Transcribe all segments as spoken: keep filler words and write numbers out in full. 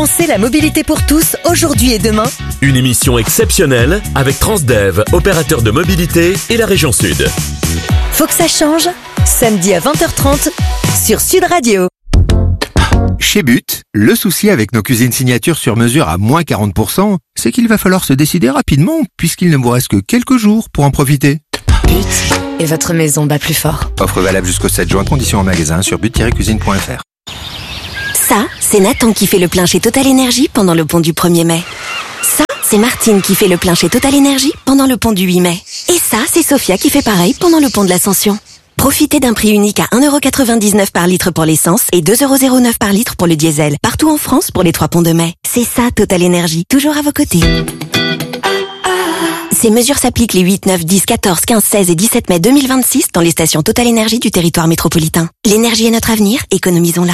Pensez la mobilité pour tous, aujourd'hui et demain. Une émission exceptionnelle avec Transdev, opérateur de mobilité et la région Sud. Faut que ça change. Samedi à vingt heures trente sur Sud Radio. Chez But, le souci avec nos cuisines signatures sur mesure à moins quarante pour cent, c'est qu'il va falloir se décider rapidement puisqu'il ne vous reste que quelques jours pour en profiter. But et votre maison bat plus fort. Offre valable jusqu'au sept juin, conditions en magasin sur but tiret cuisine point f r. Ça, c'est Nathan qui fait le plein chez Total Energy pendant le pont du premier mai. Ça, c'est Martine qui fait le plein chez Total Energy pendant le pont du huit mai. Et ça, c'est Sophia qui fait pareil pendant le pont de l'Ascension. Profitez d'un prix unique à un euro quatre-vingt-dix-neuf par litre pour l'essence et deux euros zéro neuf par litre pour le diesel. Partout en France pour les trois ponts de mai. C'est ça, Total Energy, toujours à vos côtés. Ces mesures s'appliquent les huit, neuf, dix, quatorze, quinze, seize et dix-sept mai deux mille vingt-six dans les stations Total Energy du territoire métropolitain. L'énergie est notre avenir, économisons-la.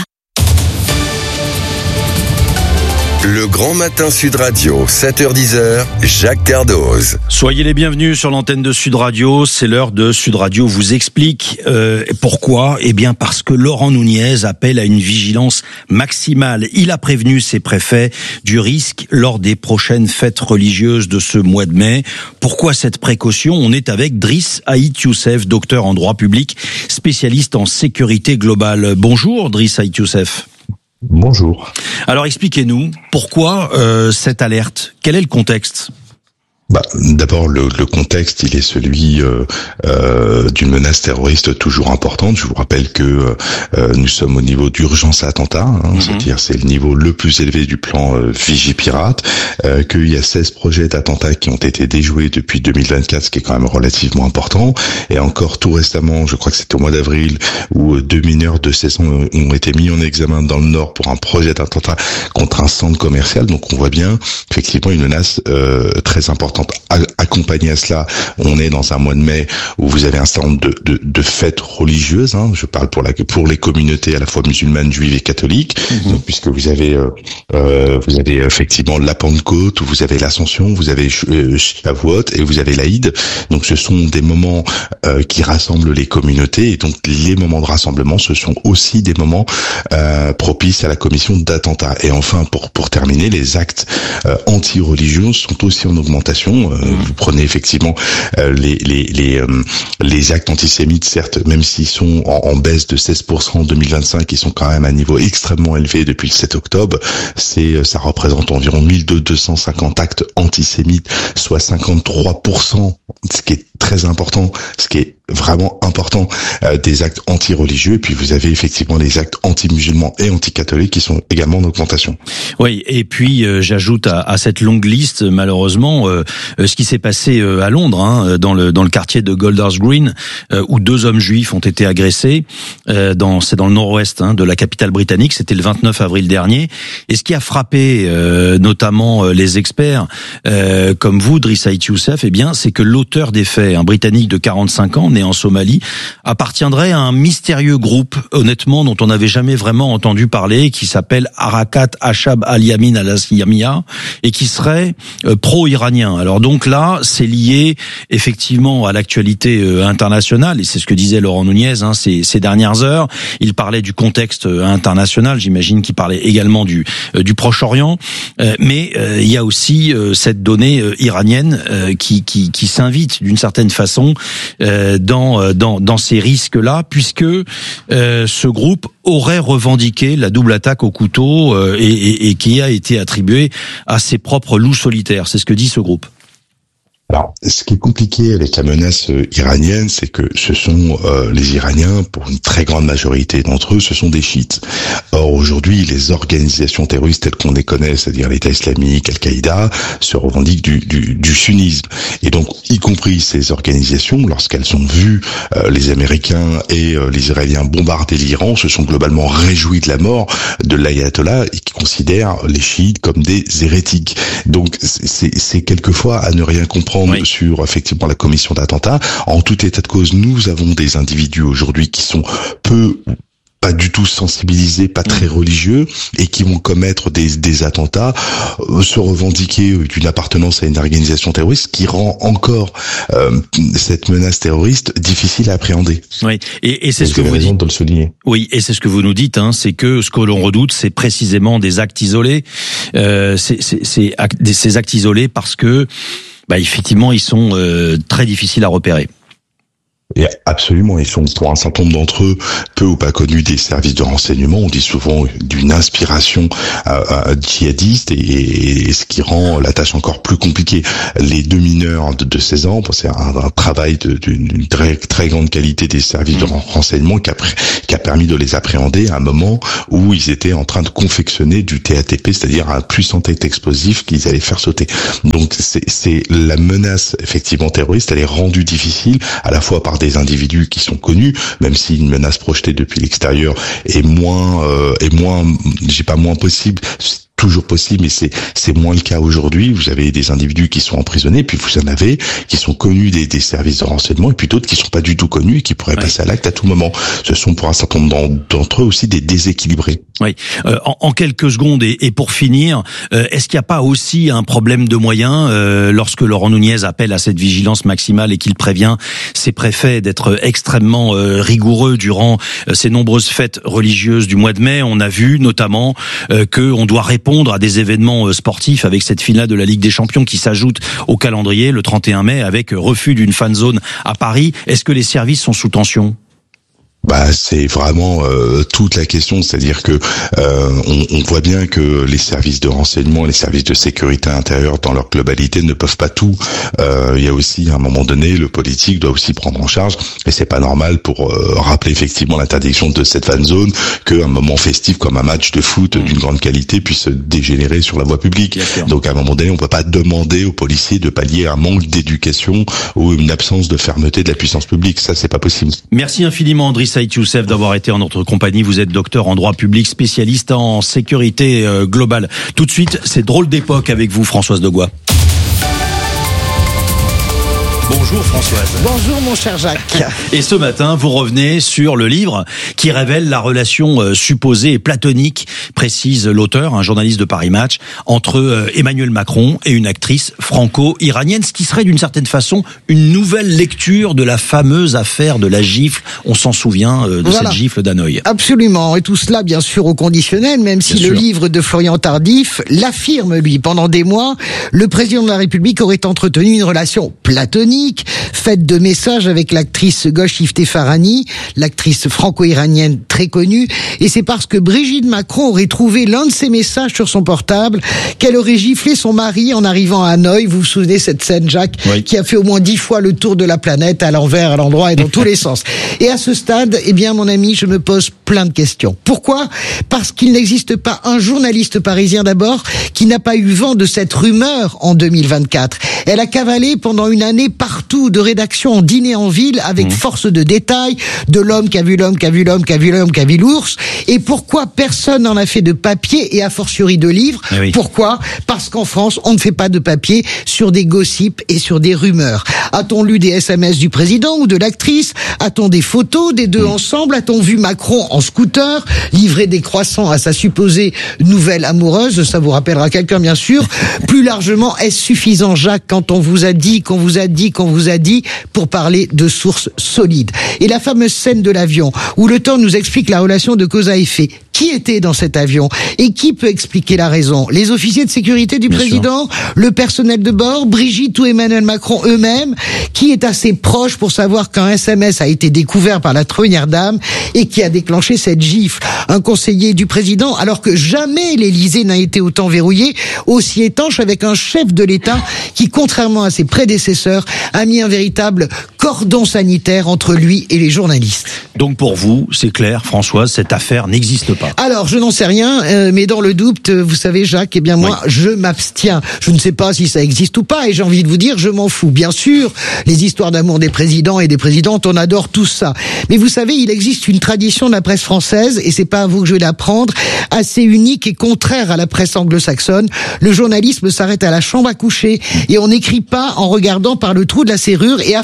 Le Grand Matin Sud Radio, sept heures dix, Jacques Cardoz. Soyez les bienvenus sur l'antenne de Sud Radio. C'est l'heure de Sud Radio vous explique euh, pourquoi. Eh bien parce que Laurent Nunez appelle à une vigilance maximale. Il a prévenu ses préfets du risque lors des prochaines fêtes religieuses de ce mois de mai. Pourquoi cette précaution ? On est avec Driss Ait Youssef, docteur en droit public, spécialiste en sécurité globale. Bonjour Driss Ait Youssef. Bonjour. Alors expliquez-nous, pourquoi euh, cette alerte ? Quel est le contexte ? Bah, d'abord, le, le contexte, il est celui euh, euh, d'une menace terroriste toujours importante. Je vous rappelle que euh, nous sommes au niveau d'urgence à attentat, hein, mm-hmm. c'est-à-dire c'est le niveau le plus élevé du plan euh, Vigipirate, euh, qu'il y a seize projets d'attentats qui ont été déjoués depuis deux mille vingt-quatre, ce qui est quand même relativement important. Et encore tout récemment, je crois que c'était au mois d'avril, où deux mineurs de seize ans ont été mis en examen dans le Nord pour un projet d'attentat contre un centre commercial. Donc on voit bien effectivement une menace euh, très importante. Accompagné à cela, on est dans un mois de mai où vous avez un certain nombre de, de, de fêtes religieuses. Hein, je parle pour la pour les communautés à la fois musulmanes, juives et catholiques, mmh. donc, puisque vous avez euh, euh, vous avez effectivement la Pentecôte, où vous avez l'Ascension, vous avez euh, Shavuot et vous avez l'Aïd. Donc ce sont des moments euh, qui rassemblent les communautés, et donc les moments de rassemblement, ce sont aussi des moments euh, propices à la commission d'attentats. Et enfin, pour pour terminer, les actes euh, anti-religieux sont aussi en augmentation. Euh, vous prenez effectivement euh, les les les euh, les actes antisémites, certes, même s'ils sont en, en baisse de seize pour cent en deux mille vingt-cinq, ils sont quand même à un niveau extrêmement élevé depuis le sept octobre. C'est ça représente environ mille deux cent cinquante actes antisémites, soit cinquante-trois pour cent, ce qui est très important, ce qui est vraiment important, euh, des actes anti-religieux. Et puis vous avez effectivement les actes anti-musulmans et anti-catholiques qui sont également en augmentation. Oui, et puis euh, j'ajoute à, à cette longue liste, malheureusement, euh, ce qui s'est passé euh, à Londres, hein, dans le dans le quartier de Golders Green, euh, où deux hommes juifs ont été agressés. Euh, dans c'est dans le nord-ouest hein, de la capitale britannique. C'était le vingt-neuf avril dernier. Et ce qui a frappé euh, notamment euh, les experts euh, comme vous, Driss Ait Youssef, eh bien, c'est que l'auteur des faits, un Britannique de quarante-cinq ans, né en Somalie, appartiendrait à un mystérieux groupe, honnêtement, dont on n'avait jamais vraiment entendu parler, qui s'appelle Harakat Ashab al-Yamin al-Islamiyya, et qui serait euh, pro-iranien. Alors donc là, c'est lié effectivement à l'actualité euh, internationale, et c'est ce que disait Laurent Nunez hein, ces, ces dernières heures. Il parlait du contexte euh, international, j'imagine qu'il parlait également du, euh, du Proche-Orient, euh, mais euh, il y a aussi euh, cette donnée euh, iranienne euh, qui, qui, qui s'invite d'une certaine façon euh, dans, dans, dans ces risques-là, puisque euh, ce groupe aurait revendiqué la double attaque au couteau euh, et, et, et qui a été attribuée à ses propres loups solitaires. C'est ce que dit ce groupe. Alors, ce qui est compliqué avec la menace iranienne, c'est que ce sont euh, les Iraniens, pour une très grande majorité d'entre eux, ce sont des chiites. Or, aujourd'hui, les organisations terroristes telles qu'on les connaît, c'est-à-dire l'État islamique, Al-Qaïda, se revendiquent du, du, du sunnisme. Et donc, y compris ces organisations, lorsqu'elles ont vu euh, les Américains et euh, les Israéliens bombarder l'Iran, se sont globalement réjouis de la mort de l'ayatollah et qui considèrent les chiites comme des hérétiques. Donc, c'est, c'est quelquefois à ne rien comprendre. Oui. Sur effectivement la commission d'attentats. En tout état de cause, nous avons des individus aujourd'hui qui sont peu pas du tout sensibilisés, pas très religieux, et qui vont commettre des, des attentats, euh, se revendiquer d'une appartenance à une organisation terroriste, qui rend encore euh, cette menace terroriste difficile à appréhender. Oui, et, et c'est et ce que vous dites. De le souligner. Oui, et c'est ce que vous nous dites, hein, c'est que ce que l'on redoute, c'est précisément des actes isolés, euh, ces, ces, ces, actes, ces actes isolés parce que, bah, effectivement, ils sont euh, très difficiles à repérer. Et absolument, ils sont pour un certain nombre d'entre eux peu ou pas connus des services de renseignement. On dit souvent d'une inspiration euh, djihadiste et, et ce qui rend la tâche encore plus compliquée. Les deux mineurs de, de seize ans, c'est un, un travail de, d'une très très grande qualité des services de renseignement qui a, qui a permis de les appréhender à un moment où ils étaient en train de confectionner du T A T P, c'est-à-dire un puissant texte explosif qu'ils allaient faire sauter. Donc c'est, c'est la menace effectivement terroriste, elle est rendue difficile à la fois par des individus qui sont connus, même si une menace projetée depuis l'extérieur est moins, euh, est moins, j'ai pas moins possible, c'est toujours possible, mais c'est c'est moins le cas aujourd'hui. Vous avez des individus qui sont emprisonnés, puis vous en avez qui sont connus des, des services de renseignement, et puis d'autres qui sont pas du tout connus et qui pourraient ouais. passer à l'acte à tout moment. Ce sont pour un certain nombre d'entre eux aussi des déséquilibrés. Oui. Euh, en, en quelques secondes et, et pour finir, euh, est-ce qu'il n'y a pas aussi un problème de moyens euh, lorsque Laurent Nunez appelle à cette vigilance maximale et qu'il prévient ses préfets d'être extrêmement euh, rigoureux durant euh, ces nombreuses fêtes religieuses du mois de mai? On a vu notamment euh, que on doit répondre à des événements euh, sportifs avec cette finale de la Ligue des Champions qui s'ajoute au calendrier le trente et un mai avec refus d'une fan zone à Paris. Est-ce que les services sont sous tension? Bah, c'est vraiment euh, toute la question, c'est-à-dire que euh, on, on voit bien que les services de renseignement, les services de sécurité intérieure dans leur globalité ne peuvent pas tout. Euh, il y a aussi, à un moment donné, le politique doit aussi prendre en charge, et c'est pas normal pour euh, rappeler effectivement l'interdiction de cette fan zone qu'un moment festif comme un match de foot d'une grande qualité puisse dégénérer sur la voie publique. Donc à un moment donné, on peut pas demander aux policiers de pallier un manque d'éducation ou une absence de fermeté de la puissance publique. Ça, c'est pas possible. Merci infiniment, Andriy Saïd Youssef, d'avoir été en notre compagnie. Vous êtes docteur en droit public, spécialiste en sécurité euh, globale. Tout de suite, c'est Drôle d'époque avec vous, Françoise Degois. Bonjour Françoise. Bonjour mon cher Jacques. Et ce matin, vous revenez sur le livre qui révèle la relation euh, supposée et platonique, précise l'auteur, un journaliste de Paris Match, entre euh, Emmanuel Macron et une actrice franco-iranienne, ce qui serait d'une certaine façon une nouvelle lecture de la fameuse affaire de la gifle. On s'en souvient euh, de voilà. cette gifle d'Hanoï. Absolument. Et tout cela, bien sûr, au conditionnel, même si bien le sûr. livre de Florian Tardif l'affirme, lui. Pendant des mois, le président de la République aurait entretenu une relation platonique, faite de messages avec l'actrice gauche Ifteh Farhani, l'actrice franco-iranienne très connue, et c'est parce que Brigitte Macron aurait trouvé l'un de ces messages sur son portable qu'elle aurait giflé son mari en arrivant à Hanoï. Vous vous souvenez cette scène, Jacques, oui. qui a fait au moins dix fois le tour de la planète, à l'envers, à l'endroit et dans tous les sens. Et à ce stade, eh bien, mon ami, je me pose plein de questions. Pourquoi ? Parce qu'il n'existe pas un journaliste parisien d'abord qui n'a pas eu vent de cette rumeur en deux mille vingt-quatre. Elle a cavalé pendant une année partout, de rédaction en dîner en ville, avec mmh. force de détail, de l'homme qui a vu l'homme, qui a vu l'homme, qui a vu l'homme, qui a vu l'ours. Et pourquoi personne n'en a fait de papier et a fortiori de livres ? Eh oui. Pourquoi ? Parce qu'en France, on ne fait pas de papier sur des gossips et sur des rumeurs. A-t-on lu des S M S du président ou de l'actrice ? A-t-on des photos des deux mmh. ensemble ? A-t-on vu Macron en scooter livrer des croissants à sa supposée nouvelle amoureuse ? Ça vous rappellera quelqu'un, bien sûr. Plus largement, est-ce suffisant, Jacques, quand on vous a dit, qu'on vous a dit, qu'on vous a dit, pour parler de sources solides ? Et la fameuse scène de l'avion, où le temps nous explique la relation de cause à effet. Qui était dans cet avion ? Et qui peut expliquer la raison ? Les officiers de sécurité du Bien président ? Sûr. Le personnel de bord ? Brigitte ou Emmanuel Macron eux-mêmes ? Qui est assez proche pour savoir qu'un S M S a été découvert par la première dame et qui a déclenché cette gifle ? Un conseiller du président, alors que jamais l'Élysée n'a été autant verrouillé, aussi étanche, avec un chef de l'État qui, contrairement à ses prédécesseurs, a mis un véritable cordon sanitaire entre lui et les journalistes. Donc pour vous, c'est clair, Françoise, cette affaire n'existe pas. Alors, je n'en sais rien, euh, mais dans le doute, vous savez, Jacques, eh bien moi, oui. je m'abstiens. Je ne sais pas si ça existe ou pas, et j'ai envie de vous dire, je m'en fous. Bien sûr, les histoires d'amour des présidents et des présidentes, on adore tout ça. Mais vous savez, il existe une tradition de la presse française, et c'est pas à vous que je vais l'apprendre, assez unique et contraire à la presse anglo-saxonne. Le journalisme s'arrête à la chambre à coucher, et on n'écrit pas en regardant par le trou de la serrure, et a fortiori,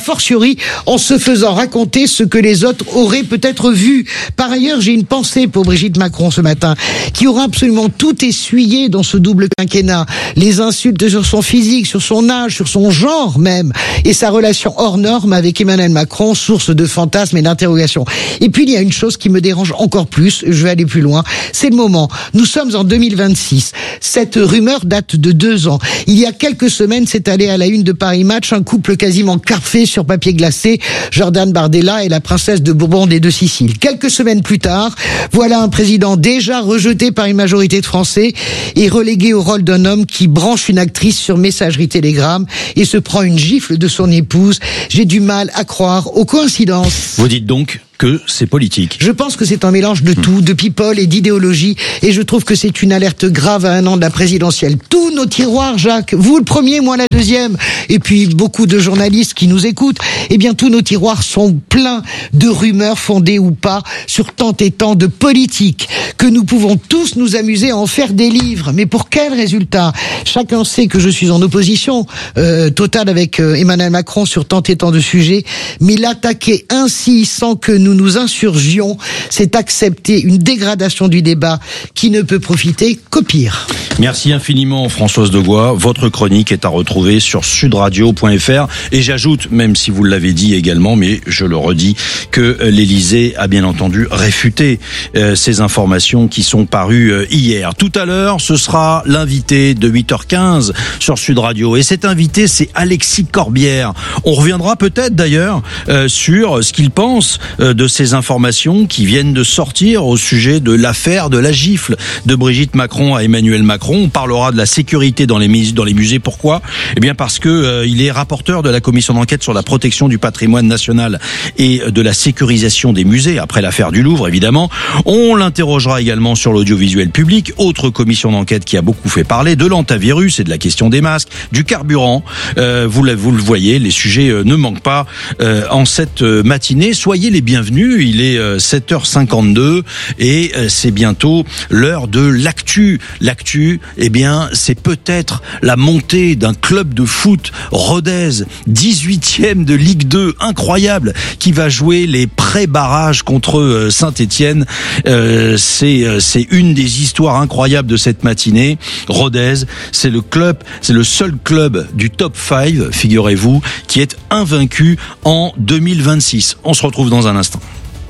bruit en se faisant raconter ce que les autres auraient peut-être vu. Par ailleurs, j'ai une pensée pour Brigitte Macron ce matin, qui aura absolument tout essuyé dans ce double quinquennat. Les insultes sur son physique, sur son âge, sur son genre même, et sa relation hors norme avec Emmanuel Macron, source de fantasmes et d'interrogations. Et puis il y a une chose qui me dérange encore plus, je vais aller plus loin, c'est le moment. Nous sommes en deux mille vingt-six. Cette rumeur date de deux ans. Il y a quelques semaines, c'est allé à la une de Paris Match, un couple quasiment parfait sur papier glacé, Jordan Bardella et la princesse de Bourbon des Deux Siciles. Quelques semaines plus tard, voilà un président déjà rejeté par une majorité de Français et relégué au rôle d'un homme qui branche une actrice sur messagerie Telegram et se prend une gifle de son épouse. J'ai du mal à croire aux coïncidences. Vous dites donc que c'est politique. Je pense que c'est un mélange de tout, de people et d'idéologie, et je trouve que c'est une alerte grave à un an de la présidentielle. Tous nos tiroirs, Jacques, vous le premier, moi la deuxième, et puis beaucoup de journalistes qui nous écoutent, eh bien tous nos tiroirs sont pleins de rumeurs fondées ou pas sur tant et tant de politique, que nous pouvons tous nous amuser à en faire des livres, mais pour quel résultat? Chacun sait que je suis en opposition euh, totale avec euh, Emmanuel Macron sur tant et tant de sujets, mais l'attaquer ainsi sans que nous nous nous insurgions, c'est accepter une dégradation du débat qui ne peut profiter qu'au pire. Merci infiniment Françoise Degois. Votre chronique est à retrouver sur sudradio point f r et j'ajoute, même si vous l'avez dit également, mais je le redis, que l'Élysée a bien entendu réfuté euh, ces informations qui sont parues euh, hier. Tout à l'heure, ce sera l'invité de huit heures quinze sur Sud Radio et cet invité, c'est Alexis Corbière. On reviendra peut-être d'ailleurs euh, sur ce qu'il pense euh, de ces informations qui viennent de sortir au sujet de l'affaire de la gifle de Brigitte Macron à Emmanuel Macron. On parlera de la sécurité dans les musées. Dans les musées. Pourquoi ? Eh bien parce que euh, il est rapporteur de la commission d'enquête sur la protection du patrimoine national et de la sécurisation des musées après l'affaire du Louvre, évidemment. On l'interrogera également sur l'audiovisuel public, autre commission d'enquête qui a beaucoup fait parler, de l'antivirus et de la question des masques, du carburant. Euh, vous, vous le voyez, les sujets euh, ne manquent pas euh, en cette matinée. Soyez les bienvenus. Il est euh, sept heures cinquante-deux et euh, c'est bientôt l'heure de l'actu. L'actu, eh bien, c'est peut-être la montée d'un club de foot, Rodez, dix-huitième de Ligue deux, incroyable, qui va jouer les pré-barrages contre euh, Saint-Étienne. Euh, c'est euh, c'est une des histoires incroyables de cette matinée. Rodez, c'est le club, c'est le seul club du top cinq, figurez-vous, qui est invaincu en deux mille vingt-six. On se retrouve dans un instant.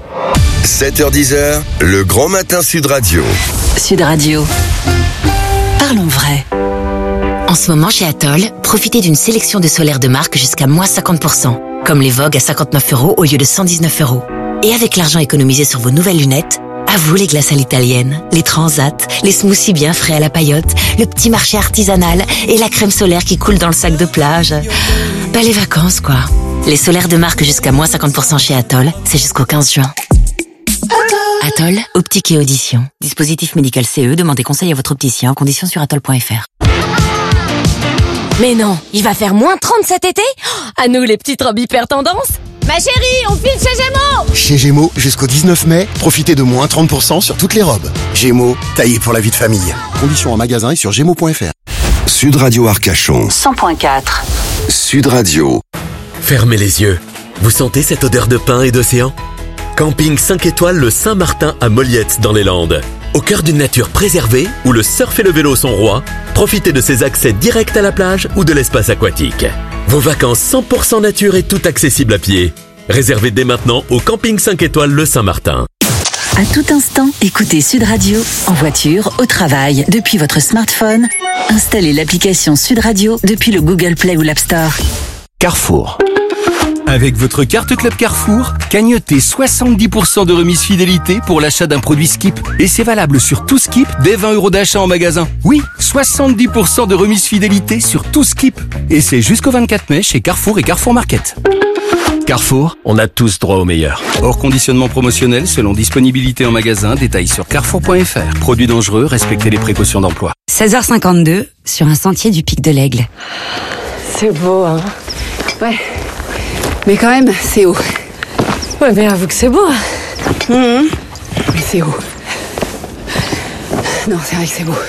sept heures dix, le grand matin Sud Radio. Sud Radio. Parlons vrai. En ce moment chez Atoll, profitez d'une sélection de solaires de marque jusqu'à moins cinquante pour cent. Comme les Vogue à cinquante-neuf euros au lieu de cent dix-neuf euros. Et avec l'argent économisé sur vos nouvelles lunettes, à vous les glaces à l'italienne, les transats, les smoothies bien frais à la paillote, le petit marché artisanal et la crème solaire qui coule dans le sac de plage. Ben les vacances quoi. Les solaires de marque jusqu'à moins cinquante pour cent chez Atoll, c'est jusqu'au quinze juin. Atoll, optique et audition. Dispositif médical C E, demandez conseil à votre opticien en conditions sur atoll point f r. Mais non, il va faire moins trente cet été ? À nous les petites robes hyper tendance. Ma chérie, on file chez Gémeaux. Chez Gémeaux, jusqu'au dix-neuf mai, profitez de moins trente pour cent sur toutes les robes. Gémeaux, taillé pour la vie de famille. Conditions en magasin et sur gémeaux point f r. Sud Radio Arcachon. cent point quatre. Sud Radio. Fermez les yeux. Vous sentez cette odeur de pin et d'océan ? Camping cinq étoiles le Saint-Martin à Molliette dans les Landes. Au cœur d'une nature préservée, où le surf et le vélo sont rois, profitez de ses accès directs à la plage ou de l'espace aquatique. Vos vacances cent pour cent nature et tout accessible à pied. Réservez dès maintenant au Camping cinq étoiles le Saint-Martin. À tout instant, écoutez Sud Radio, en voiture, au travail, depuis votre smartphone. Installez l'application Sud Radio depuis le Google Play ou l'App Store. Carrefour. Avec votre carte Club Carrefour, cagnotez soixante-dix pour cent de remise fidélité pour l'achat d'un produit Skip. Et c'est valable sur tout Skip dès vingt euros d'achat en magasin. Oui, soixante-dix pour cent de remise fidélité sur tout Skip. Et c'est jusqu'au vingt-quatre mai chez Carrefour et Carrefour Market. Carrefour, on a tous droit au meilleur. Hors conditionnement promotionnel selon disponibilité en magasin, détails sur carrefour point f r. Produits dangereux, respectez les précautions d'emploi. seize heures cinquante-deux, sur un sentier du Pic de l'Aigle. C'est beau, hein. Ouais. Mais quand même, c'est haut. Ouais, mais avoue que c'est beau. Mmh. Mais c'est haut. Non, c'est vrai que c'est beau.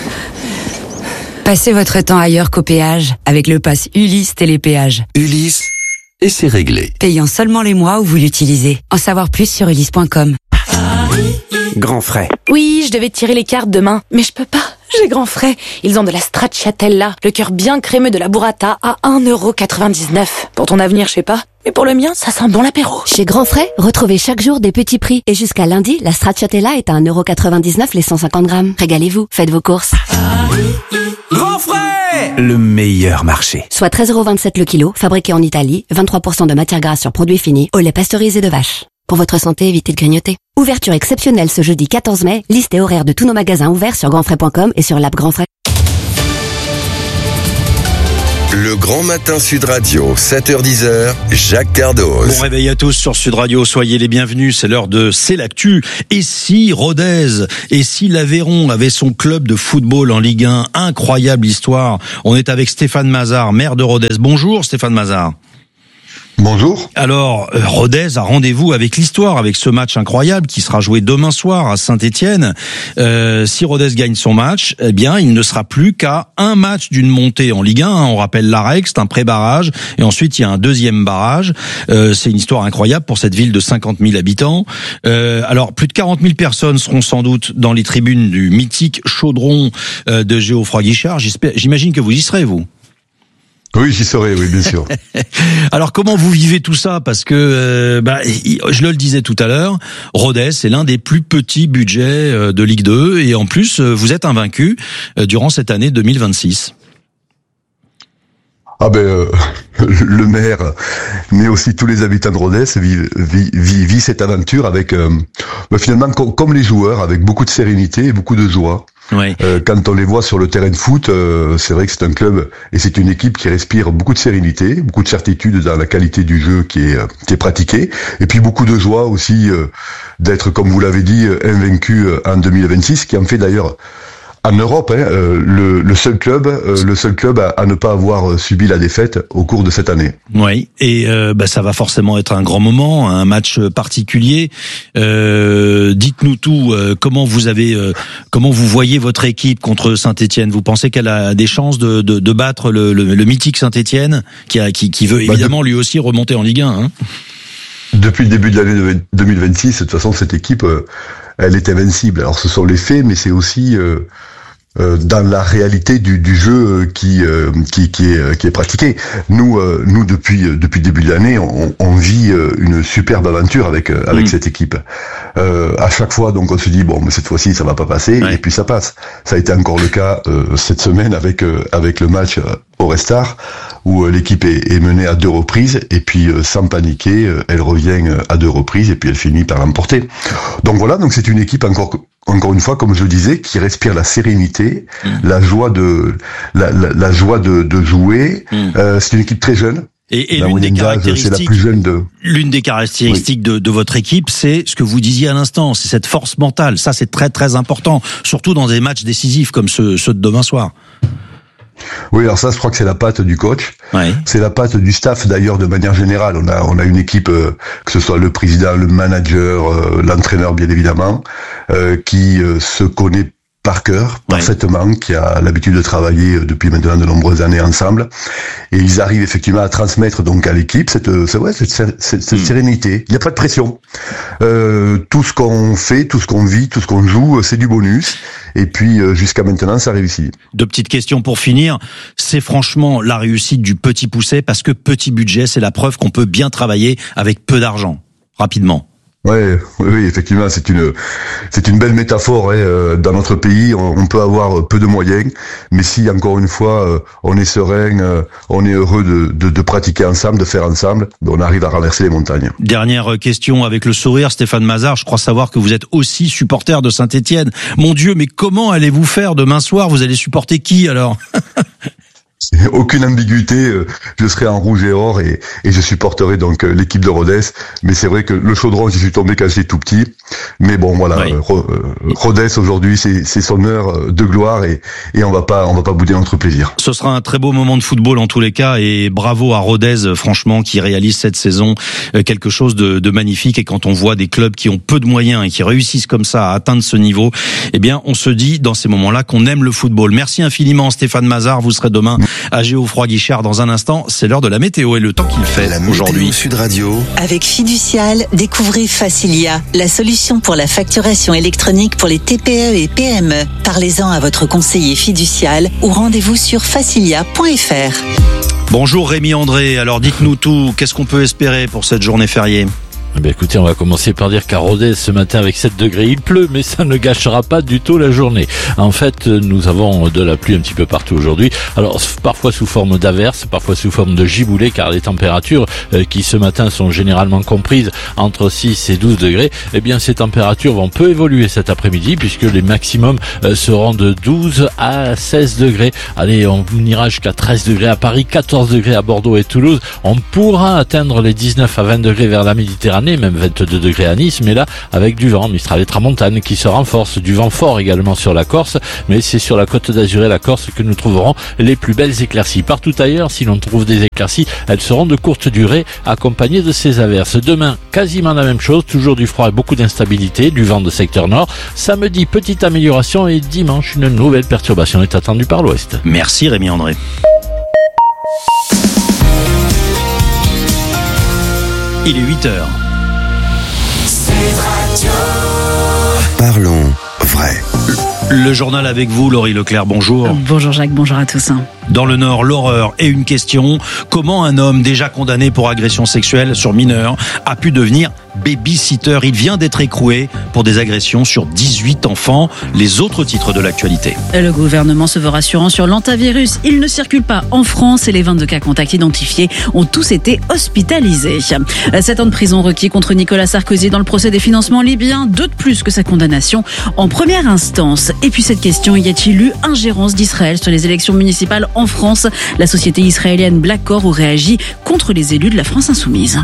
Passez votre temps ailleurs qu'au péage avec le pass Ulysse Télépéage. Ulysse, et c'est réglé. Payant seulement les mois où vous l'utilisez. En savoir plus sur ulysse point com. Grand frais. Oui, je devais tirer les cartes demain, mais je peux pas. J'ai grand frais. Ils ont de la stracciatella, le cœur bien crémeux de la burrata à un euro quatre-vingt-dix-neuf. Pour ton avenir, je sais pas. Mais pour le mien, ça sent bon l'apéro. Chez Grand Frais, retrouvez chaque jour des petits prix. Et jusqu'à lundi, la stracciatella est à un euro quatre-vingt-dix-neuf les cent cinquante grammes. Régalez-vous, faites vos courses. Grand frais, le meilleur marché. Soit treize euros vingt-sept le kilo, fabriqué en Italie, vingt-trois pour cent de matière grasse sur produits finis, au lait pasteurisé de vache. Pour votre santé, évitez de grignoter. Ouverture exceptionnelle ce jeudi quatorze mai. Liste et horaire de tous nos magasins ouverts sur grand frais point com et sur l'app Grand Frais. Le Grand Matin Sud Radio, sept heures dix, Jacques Cardoz. Bon réveil à tous sur Sud Radio, soyez les bienvenus, c'est l'heure de C'est l'actu. Et si Rodez, et si l'Aveyron avait son club de football en Ligue un, incroyable histoire. On est avec Stéphane Mazard, maire de Rodez. Bonjour Stéphane Mazard. Bonjour. Alors, Rodez a rendez-vous avec l'histoire, avec ce match incroyable qui sera joué demain soir à Saint-Étienne. Euh, si Rodez gagne son match, eh bien, il ne sera plus qu'à un match d'une montée en Ligue un. On rappelle la règle, c'est un pré-barrage, et ensuite il y a un deuxième barrage. Euh, c'est une histoire incroyable pour cette ville de cinquante mille habitants. Euh, alors, plus de quarante mille personnes seront sans doute dans les tribunes du mythique Chaudron euh, de Geoffroy Guichard. J'espère, j'imagine que vous y serez, vous. Oui, j'y serai, oui, bien sûr. Alors, comment vous vivez tout ça? Parce que, euh, bah, je le disais tout à l'heure, Rodez, c'est l'un des plus petits budgets de Ligue deux, et en plus, vous êtes invaincu durant cette année deux mille vingt-six. Ah ben, euh, le maire, mais aussi tous les habitants de Rodez vivent, vivent, vivent cette aventure avec, euh, bah, finalement, com- comme les joueurs, avec beaucoup de sérénité et beaucoup de joie. Ouais. Euh, quand on les voit sur le terrain de foot, euh, c'est vrai que c'est un club et c'est une équipe qui respire beaucoup de sérénité, beaucoup de certitude dans la qualité du jeu qui est, qui est pratiqué, et puis beaucoup de joie aussi euh, d'être, comme vous l'avez dit, invaincu en deux mille vingt-six, qui en fait d'ailleurs en Europe, hein, euh, le, le seul club, euh, le seul club à, à ne pas avoir subi la défaite au cours de cette année. Oui, et euh, bah, ça va forcément être un grand moment, un match particulier. Euh, dites-nous tout. Euh, comment vous avez, euh, comment vous voyez votre équipe contre Saint-Étienne? Vous pensez qu'elle a des chances de, de, de battre le, le, le mythique Saint-Étienne, qui, a, qui, qui veut évidemment bah, de... lui aussi remonter en Ligue un, hein? Depuis le début de l'année deux mille vingt-six, de toute façon, cette équipe, euh, elle est invincible. Alors, ce sont les faits, mais c'est aussi euh, euh, dans la réalité du, du jeu qui, euh, qui qui est qui est pratiqué. Nous, euh, nous depuis depuis le début de l'année, on, on vit une superbe aventure avec avec mmh. cette équipe. Euh, à chaque fois, donc, on se dit bon, mais cette fois-ci, ça va pas passer, ouais. Et puis ça passe. Ça a été encore le cas euh, cette semaine avec euh, avec le match euh, au Restart, où euh, l'équipe est, est menée à deux reprises, et puis euh, sans paniquer, euh, elle revient euh, à deux reprises, et puis elle finit par l'emporter. Donc voilà, donc c'est une équipe encore encore une fois, comme je le disais, qui respire la sérénité, mmh. la joie de la, la, la joie de, de jouer. Mmh. Euh, c'est une équipe très jeune. Et, et l'une, des c'est la plus jeune de... l'une des caractéristiques oui. de, de votre équipe, c'est ce que vous disiez à l'instant, c'est cette force mentale. Ça, c'est très très important, surtout dans des matchs décisifs comme ceux, ceux de demain soir. Oui, alors ça, je crois que c'est la patte du coach. Ouais. C'est la patte du staff, d'ailleurs, de manière générale. On a, on a une équipe, euh, que ce soit le président, le manager, euh, l'entraîneur, bien évidemment, euh, qui euh, se connaît par cœur, parfaitement, ouais. qui a l'habitude de travailler depuis maintenant de nombreuses années ensemble, et ils arrivent effectivement à transmettre donc à l'équipe cette, c'est vrai, cette, cette, cette mmh. sérénité. Il n'y a pas de pression. Euh, tout ce qu'on fait, tout ce qu'on vit, tout ce qu'on joue, c'est du bonus. Et puis euh, jusqu'à maintenant, ça réussit. Deux petites questions pour finir. C'est franchement la réussite du petit poussé, parce que petit budget, c'est la preuve qu'on peut bien travailler avec peu d'argent. Rapidement. Ouais, oui, oui, effectivement, c'est une c'est une belle métaphore. Hein. Dans notre pays, on, on peut avoir peu de moyens, mais si encore une fois on est serein, on est heureux de, de, de pratiquer ensemble, de faire ensemble, on arrive à renverser les montagnes. Dernière question avec le sourire, Stéphane Mazard. Je crois savoir que vous êtes aussi supporter de Saint-Étienne. Mon Dieu, mais comment allez-vous faire demain soir? Vous allez supporter qui alors? Aucune ambiguïté, je serai en rouge et or et, et je supporterai donc l'équipe de Rodez. Mais c'est vrai que le Chaudron, j'y suis tombé quand j'étais tout petit. Mais bon, voilà, oui. Rodez aujourd'hui, c'est, c'est son heure de gloire et, et on va pas, on va pas bouder notre plaisir. Ce sera un très beau moment de football en tous les cas, et bravo à Rodez, franchement, qui réalise cette saison quelque chose de, de magnifique. Et quand on voit des clubs qui ont peu de moyens et qui réussissent comme ça à atteindre ce niveau, eh bien, on se dit dans ces moments-là qu'on aime le football. Merci infiniment, Stéphane Mazard. Vous serez demain à Géoffroy Guichard dans un instant. C'est l'heure de la météo et le temps qu'il fait la aujourd'hui. Météo Sud Radio. Avec Fiducial, découvrez Facilia, la solution pour la facturation électronique pour les T P E et P M E. Parlez-en à votre conseiller fiducial ou rendez-vous sur facilia point f r. Bonjour Rémi André, alors dites-nous tout, qu'est-ce qu'on peut espérer pour cette journée fériée ? Eh bien, écoutez, on va commencer par dire qu'à Rodez, ce matin, avec sept degrés, il pleut, mais ça ne gâchera pas du tout la journée. En fait, nous avons de la pluie un petit peu partout aujourd'hui. Alors, parfois sous forme d'averses, parfois sous forme de giboulées, car les températures euh, qui ce matin sont généralement comprises entre six et douze degrés, eh bien, ces températures vont peu évoluer cet après-midi, puisque les maximums euh, seront de douze à seize degrés. Allez, on ira jusqu'à treize degrés à Paris, quatorze degrés à Bordeaux et Toulouse. On pourra atteindre les dix-neuf à vingt degrés vers la Méditerranée, même vingt-deux degrés à Nice, mais là avec du vent, Mistral et Tramontane qui se renforce, du vent fort également sur la Corse, mais c'est sur la Côte d'Azur et la Corse que nous trouverons les plus belles éclaircies. Partout ailleurs, si l'on trouve des éclaircies, elles seront de courte durée, accompagnées de ces averses. Demain, quasiment la même chose, toujours du froid et beaucoup d'instabilité, du vent de secteur nord. Samedi, petite amélioration, et dimanche, une nouvelle perturbation est attendue par l'ouest. Merci Rémi André. Il est huit heures. Parlons vrai. Le journal avec vous, Laurie Leclerc, bonjour. Bonjour Jacques, bonjour à tous. Dans le Nord, l'horreur et une question. Comment un homme déjà condamné pour agression sexuelle sur mineur a pu devenir baby-sitter? Il vient d'être écroué pour des agressions sur dix-huit enfants. Les autres titres de l'actualité. Le gouvernement se veut rassurant sur l'antivirus. Il ne circule pas en France et les vingt-deux cas contacts identifiés ont tous été hospitalisés. sept ans de prison requis contre Nicolas Sarkozy dans le procès des financements libyens. Deux de plus que sa condamnation en première instance. Et puis cette question, y a-t-il eu ingérence d'Israël sur les élections municipales en France? La société israélienne Black Or réagit contre les élus de la France insoumise.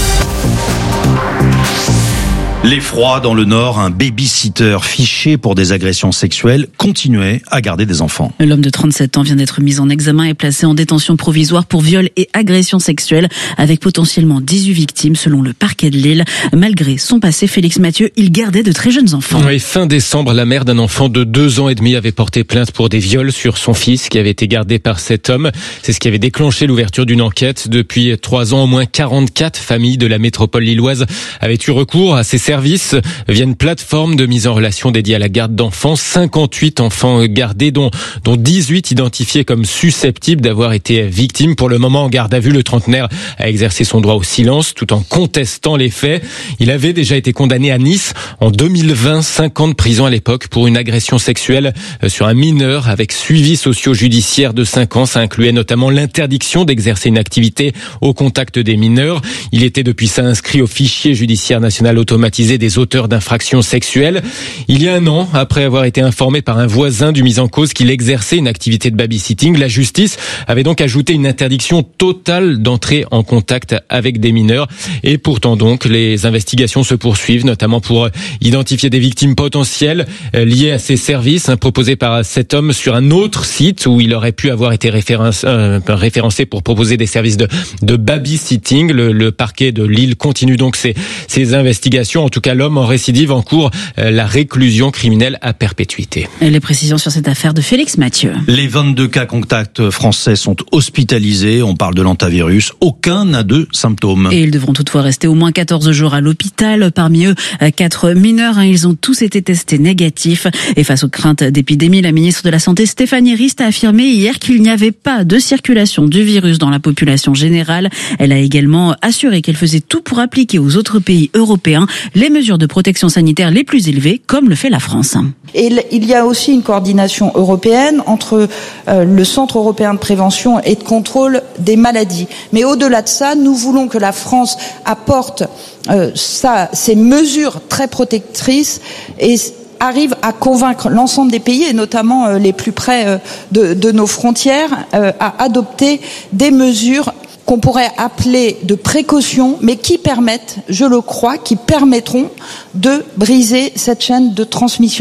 L'effroi dans le Nord, un baby-sitter fiché pour des agressions sexuelles continuait à garder des enfants. L'homme de trente-sept ans vient d'être mis en examen et placé en détention provisoire pour viol et agression sexuelle avec potentiellement dix-huit victimes selon le parquet de Lille. Malgré son passé, Félix Mathieu, il gardait de très jeunes enfants. Oui, fin décembre, la mère d'un enfant de deux ans et demi avait porté plainte pour des viols sur son fils qui avait été gardé par cet homme. C'est ce qui avait déclenché l'ouverture d'une enquête. Depuis trois ans, au moins quarante-quatre familles de la métropole lilloise avaient eu recours à ces services via une plateforme de mise en relation dédiée à la garde d'enfants. cinquante-huit enfants gardés, dont, dont dix-huit identifiés comme susceptibles d'avoir été victimes. Pour le moment, en garde à vue, le trentenaire a exercé son droit au silence tout en contestant les faits. Il avait déjà été condamné à Nice en deux mille vingt, cinq ans de prison à l'époque pour une agression sexuelle sur un mineur avec suivi socio-judiciaire de cinq ans. Ça incluait notamment l'interdiction d'exercer une activité au contact des mineurs. Il était depuis ça inscrit au fichier judiciaire national automatisé des auteurs d'infractions sexuelles. Il y a un an, après avoir été informé par un voisin du mis en cause qu'il exerçait une activité de babysitting, la justice avait donc ajouté une interdiction totale d'entrer en contact avec des mineurs. Et pourtant donc, les investigations se poursuivent, notamment pour identifier des victimes potentielles liées à ces services hein, proposés par cet homme sur un autre site où il aurait pu avoir été référencé, euh, référencé pour proposer des services de, de babysitting. Le, le parquet de Lille continue donc ses, ses investigations. En tout cas, l'homme en récidive encourt euh, la réclusion criminelle à perpétuité. Et les précisions sur cette affaire de Félix Mathieu. Les vingt-deux cas contacts français sont hospitalisés. On parle de l'antivirus. Aucun n'a de symptômes. Et ils devront toutefois rester au moins quatorze jours à l'hôpital. Parmi eux, quatre mineurs. Ils ont tous été testés négatifs. Et face aux craintes d'épidémie, la ministre de la Santé, Stéphanie Rist, a affirmé hier qu'il n'y avait pas de circulation du virus dans la population générale. Elle a également assuré qu'elle faisait tout pour appliquer aux autres pays européens les mesures de protection sanitaire les plus élevées, comme le fait la France. Et il y a aussi une coordination européenne entre euh, le Centre européen de prévention et de contrôle des maladies. Mais au-delà de ça, nous voulons que la France apporte euh, ça, ces mesures très protectrices et arrive à convaincre l'ensemble des pays, et notamment euh, les plus près euh, de, de nos frontières, euh, à adopter des mesures qu'on pourrait appeler de précaution, mais qui permettent, je le crois, qui permettront de briser cette chaîne de transmission.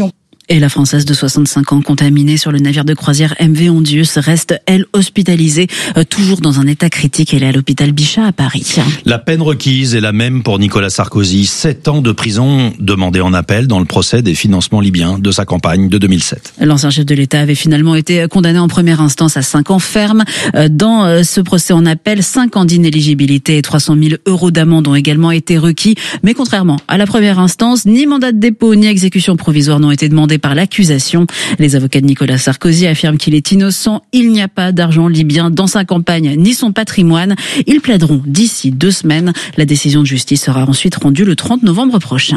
Et la Française de soixante-cinq ans contaminée sur le navire de croisière M V Ondius reste, elle, hospitalisée, euh, toujours dans un état critique. Elle est à l'hôpital Bichat à Paris. La peine requise est la même pour Nicolas Sarkozy. Sept ans de prison demandés en appel dans le procès des financements libyens de sa campagne de deux mille sept. L'ancien chef de l'État avait finalement été condamné en première instance à cinq ans ferme. Dans ce procès en appel, cinq ans d'inéligibilité et trois cent mille euros d'amende ont également été requis. Mais contrairement à la première instance, ni mandat de dépôt ni exécution provisoire n'ont été demandés par l'accusation. Les avocats de Nicolas Sarkozy affirment qu'il est innocent. Il n'y a pas d'argent libyen dans sa campagne ni son patrimoine. Ils plaideront d'ici deux semaines. La décision de justice sera ensuite rendue le trente novembre prochain.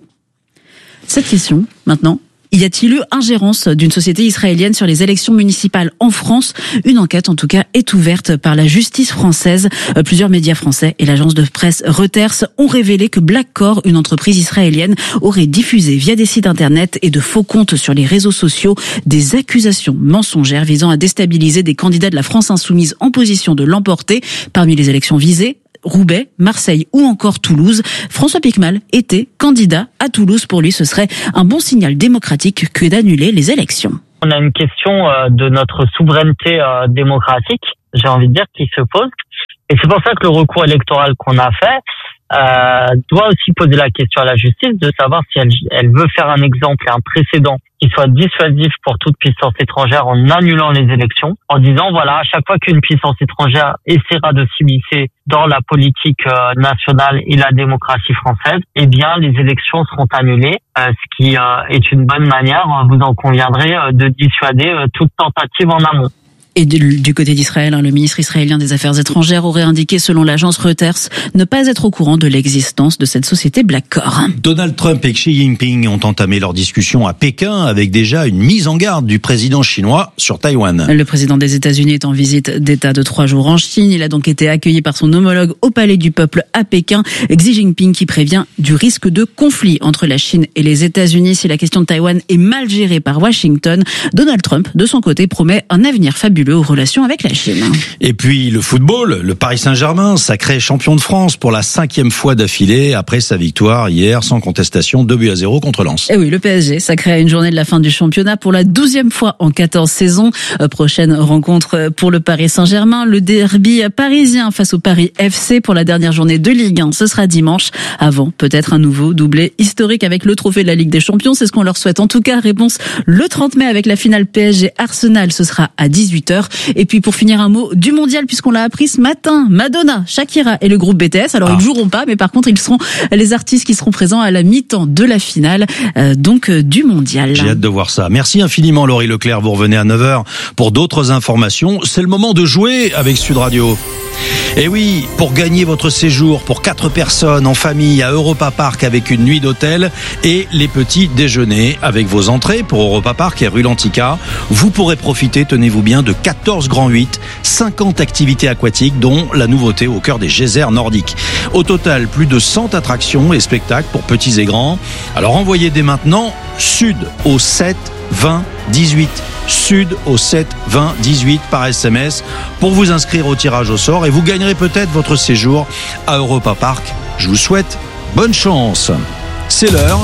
Cette question, maintenant. Y a-t-il eu ingérence d'une société israélienne sur les élections municipales en France? Une enquête, en tout cas, est ouverte par la justice française. Plusieurs médias français et l'agence de presse Reuters ont révélé que Blackcore, une entreprise israélienne, aurait diffusé via des sites internet et de faux comptes sur les réseaux sociaux des accusations mensongères visant à déstabiliser des candidats de la France insoumise en position de l'emporter. Parmi les élections visées, Roubaix, Marseille ou encore Toulouse. François Piquemal était candidat à Toulouse. Pour lui, ce serait un bon signal démocratique que d'annuler les élections. On a une question de notre souveraineté démocratique, j'ai envie de dire, qui se pose. Et c'est pour ça que le recours électoral qu'on a fait euh, doit aussi poser la question à la justice de savoir si elle, elle veut faire un exemple et un précédent qui soit dissuasif pour toute puissance étrangère en annulant les élections, en disant voilà, à chaque fois qu'une puissance étrangère essaiera de s'immiscer dans la politique euh, nationale et la démocratie française, eh bien les élections seront annulées, euh, ce qui euh, est une bonne manière, vous en conviendrez, euh, de dissuader euh, toute tentative en amont. Et du, du côté d'Israël, hein, le ministre israélien des Affaires étrangères aurait indiqué, selon l'agence Reuters, ne pas être au courant de l'existence de cette société Blackcore. Donald Trump et Xi Jinping ont entamé leur discussion à Pékin avec déjà une mise en garde du président chinois sur Taïwan. Le président des États-Unis est en visite d'État de trois jours en Chine. Il a donc été accueilli par son homologue au Palais du Peuple à Pékin. Xi Jinping qui prévient du risque de conflit entre la Chine et les États-Unis si la question de Taïwan est mal gérée par Washington. Donald Trump, de son côté, promet un avenir fabuleux aux relations avec la Chine. Et puis le football, le Paris Saint-Germain, sacré champion de France pour la cinquième fois d'affilée après sa victoire hier sans contestation deux buts à zéro contre Lens. Et oui, le P S G sacré à une journée de la fin du championnat pour la douzième fois en quatorze saisons. Prochaine rencontre pour le Paris Saint-Germain, le derby parisien face au Paris F C pour la dernière journée de Ligue un. Ce sera dimanche. Avant, peut-être un nouveau doublé historique avec le trophée de la Ligue des Champions. C'est ce qu'on leur souhaite. En tout cas, réponse le trente mai avec la finale P S G Arsenal. Ce sera à dix-huit heures. Et puis pour finir, un mot du mondial puisqu'on l'a appris ce matin. Madonna, Shakira et le groupe B T S. Alors ah. ils joueront pas, mais par contre ils seront les artistes qui seront présents à la mi-temps de la finale, euh, donc euh, du mondial. J'ai hâte de voir ça. Merci infiniment Laurie Leclerc. Vous revenez à neuf heures pour d'autres informations. C'est le moment de jouer avec Sud Radio. Et oui, pour gagner votre séjour pour quatre personnes en famille à Europa Park avec une nuit d'hôtel et les petits déjeuners avec vos entrées pour Europa Park et rue Lantica, vous pourrez profiter, tenez-vous bien, de quatorze grands huit, cinquante activités aquatiques dont la nouveauté au cœur des geysers nordiques. Au total, plus de cent attractions et spectacles pour petits et grands. Alors envoyez dès maintenant Sud au sept vingt dix-huit. Sud au sept vingt dix-huit par S M S pour vous inscrire au tirage au sort et vous gagnerez peut-être votre séjour à Europa Park. Je vous souhaite bonne chance. C'est l'heure.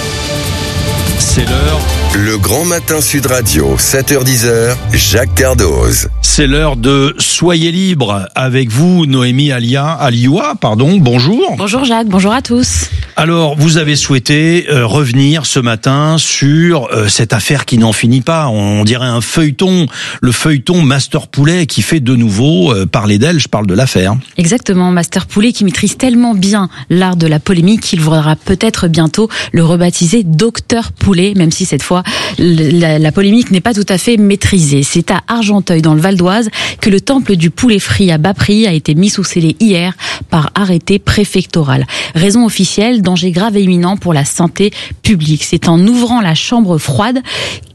C'est l'heure. Le Grand Matin Sud Radio, sept heures dix, Jacques Cardoz. C'est l'heure de Soyez libre avec vous, Noémie Alia, Alioua, pardon, bonjour. Bonjour Jacques, bonjour à tous. Alors, vous avez souhaité euh, revenir ce matin sur euh, cette affaire qui n'en finit pas. On dirait un feuilleton, le feuilleton Master Poulet qui fait de nouveau euh, parler d'elle. Je parle de l'affaire. Exactement, Master Poulet qui maîtrise tellement bien l'art de la polémique qu'il voudra peut-être bientôt le rebaptiser Docteur Poulet, même si cette fois la, la polémique n'est pas tout à fait maîtrisée. C'est à Argenteuil, dans le Val d'Oise, que le temple du poulet frit à bas prix a été mis sous scellé hier par arrêté préfectoral. Raison officielle, danger grave et imminent pour la santé publique. C'est en ouvrant la chambre froide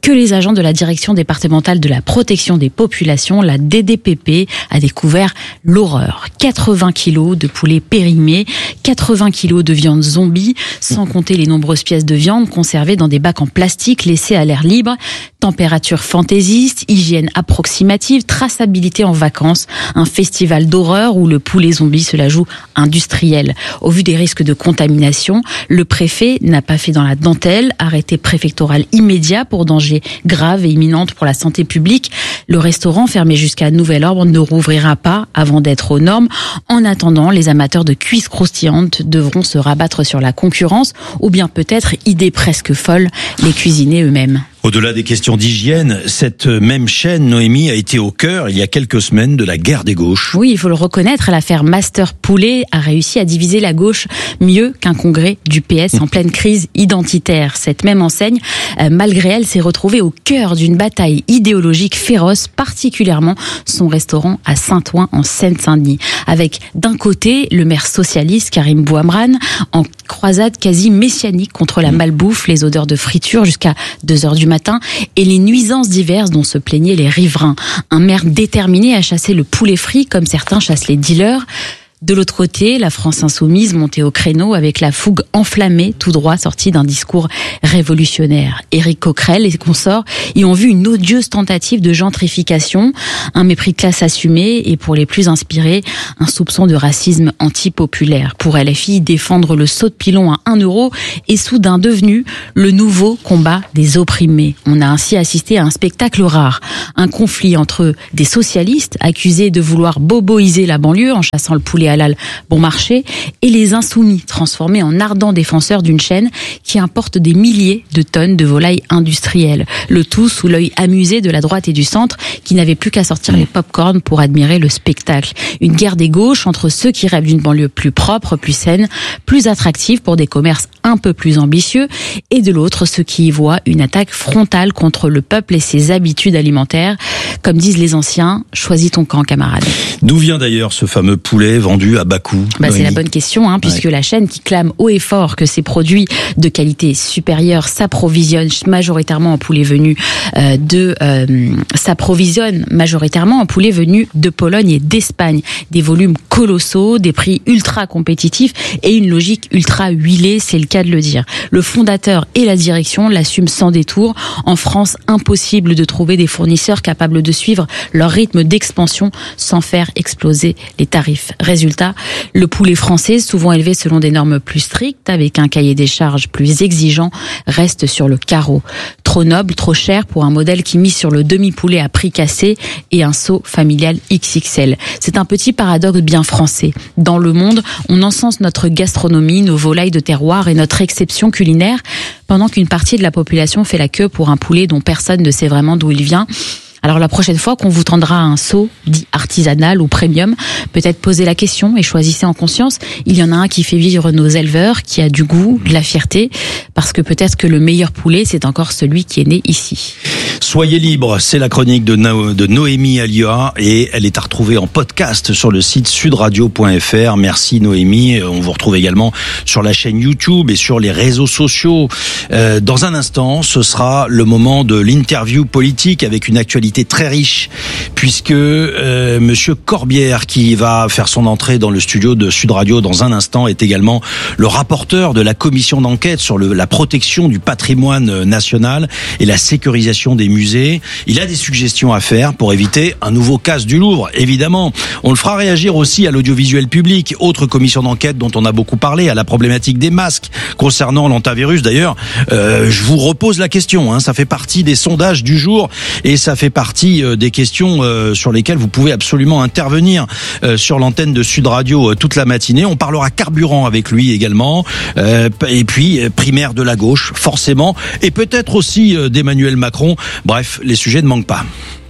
que les agents de la direction départementale de la protection des populations, la D D P P, a découvert l'horreur. quatre-vingts kilos de poulet périmé, quatre-vingts kilos de viande zombie, sans compter les nombreuses pièces de viande conservées dans des bacs en plastique laissés à l'air libre. Température fantaisiste, hygiène approximative, traçabilité en vacances, un festival d'horreur où le poulet zombie se la joue industriel. Au vu des risques de contamination, le préfet n'a pas fait dans la dentelle, arrêté préfectoral immédiat pour danger grave et imminent pour la santé publique. Le restaurant, fermé jusqu'à nouvel ordre, ne rouvrira pas avant d'être aux normes. En attendant, les amateurs de cuisses croustillantes devront se rabattre sur la concurrence ou bien peut-être, idée presque folle, les cuisiner eux-mêmes. Au-delà des questions d'hygiène, cette même chaîne, Noémie, a été au cœur, il y a quelques semaines, de la guerre des gauches. Oui, il faut le reconnaître, l'affaire Master Poulet a réussi à diviser la gauche mieux qu'un congrès du P S en pleine crise identitaire. Cette même enseigne, euh, malgré elle, s'est retrouvée au cœur d'une bataille idéologique féroce, particulièrement son restaurant à Saint-Ouen, en Seine-Saint-Denis. Avec, d'un côté, le maire socialiste, Karim Bouamrane, en croisade quasi messianique contre la malbouffe, les odeurs de friture jusqu'à deux heures du matin et les nuisances diverses dont se plaignaient les riverains. Un maire déterminé à chasser le poulet frit comme certains chassent les dealers. De l'autre côté, la France insoumise montée au créneau avec la fougue enflammée, tout droit sortie d'un discours révolutionnaire. Éric Coquerel et consorts y ont vu une odieuse tentative de gentrification, un mépris de classe assumé et pour les plus inspirés, un soupçon de racisme antipopulaire. Pour L F I, défendre le saut de pilon à un euro est soudain devenu le nouveau combat des opprimés. On a ainsi assisté à un spectacle rare, un conflit entre des socialistes accusés de vouloir boboiser la banlieue en chassant le poulet halal bon marché et les insoumis transformés en ardents défenseurs d'une chaîne qui importe des milliers de tonnes de volailles industrielles. Le tout sous l'œil amusé de la droite et du centre qui n'avaient plus qu'à sortir les pop-corn pour admirer le spectacle. Une guerre des gauches entre ceux qui rêvent d'une banlieue plus propre, plus saine, plus attractive pour des commerces un peu plus ambitieux et de l'autre ceux qui y voient une attaque frontale contre le peuple et ses habitudes alimentaires. Comme disent les anciens, choisis ton camp, camarade. D'où vient d'ailleurs ce fameux poulet vendu à bas coût? Bah, c'est la bonne question, hein, puisque ouais. la chaîne qui clame haut et fort que ses produits de qualité supérieure s'approvisionnent majoritairement en poulet venu euh, de euh, s'approvisionne majoritairement en poulet venu de Pologne et d'Espagne. Des volumes colossaux, des prix ultra compétitifs et une logique ultra huilée, c'est le cas de le dire. Le fondateur et la direction l'assument sans détour. En France, impossible de trouver des fournisseurs capables de suivre leur rythme d'expansion sans faire exploser les tarifs. Résultat, le poulet français, souvent élevé selon des normes plus strictes, avec un cahier des charges plus exigeant, reste sur le carreau. Trop noble, trop cher pour un modèle qui mise sur le demi-poulet à prix cassé et un seau familial X X L. C'est un petit paradoxe bien français. Dans le monde, on encense notre gastronomie, nos volailles de terroir et notre exception culinaire, pendant qu'une partie de la population fait la queue pour un poulet dont personne ne sait vraiment d'où il vient. Alors la prochaine fois qu'on vous tendra un seau dit artisanal ou premium, peut-être posez la question et choisissez en conscience. Il y en a un qui fait vivre nos éleveurs, qui a du goût, de la fierté, parce que peut-être que le meilleur poulet, c'est encore celui qui est né ici. Soyez libre, c'est la chronique de, no- de Noémie Alliot et elle est à retrouver en podcast sur le site sud radio point f r. Merci Noémie. On vous retrouve également sur la chaîne YouTube et sur les réseaux sociaux. Euh, dans un instant, ce sera le moment de l'interview politique avec une actualité très riche, puisque euh, Monsieur Corbière, qui va faire son entrée dans le studio de Sud Radio dans un instant, est également le rapporteur de la commission d'enquête sur le, la protection du patrimoine national et la sécurisation des musées. Il a des suggestions à faire pour éviter un nouveau casse du Louvre, évidemment. On le fera réagir aussi à l'audiovisuel public, autre commission d'enquête dont on a beaucoup parlé, à la problématique des masques concernant l'antivirus. D'ailleurs, euh, je vous repose la question, hein, ça fait partie des sondages du jour et ça fait partie des questions euh, sur lesquelles vous pouvez absolument intervenir euh, sur l'antenne de Sud Radio euh, toute la matinée. On parlera carburant avec lui également, euh, et puis euh, primaire de la gauche, forcément, et peut-être aussi euh, d'Emmanuel Macron. Bref, les sujets ne manquent pas.